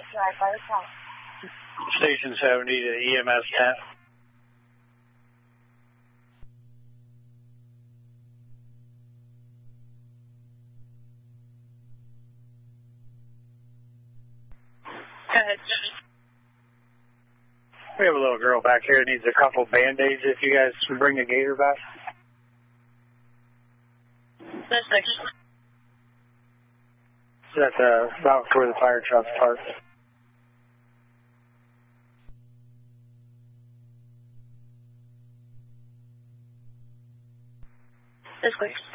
Drive fire truck. Station 70 to EMS 10. Go ahead. We have a little girl back here that needs a couple Band-Aids if you guys can bring the gator back. That's next. That's about where the fire truck's parked. This quick.